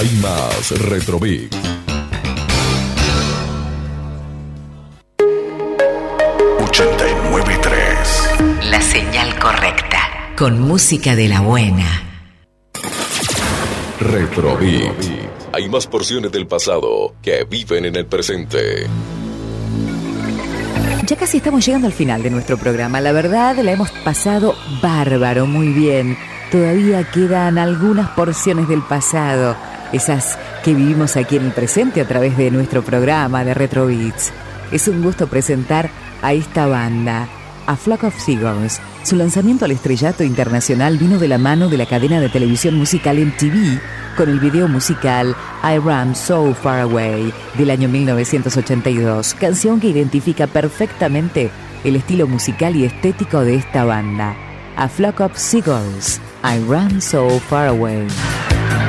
Hay más Retrobeat. La señal correcta, con música de la buena. Retrobeat. Hay más porciones del pasado que viven en el presente. Ya casi estamos llegando al final de nuestro programa. La verdad, la hemos pasado bárbaro, muy bien. Todavía quedan algunas porciones del pasado, esas que vivimos aquí en el presente a través de nuestro programa de Retrobeats. Es un gusto presentar a esta banda, A Flock of Seagulls. Su lanzamiento al estrellato internacional vino de la mano de la cadena de televisión musical MTV con el video musical I Ran So Far Away del año 1982, canción que identifica perfectamente el estilo musical y estético de esta banda. A Flock of Seagulls, I Ran So Far Away.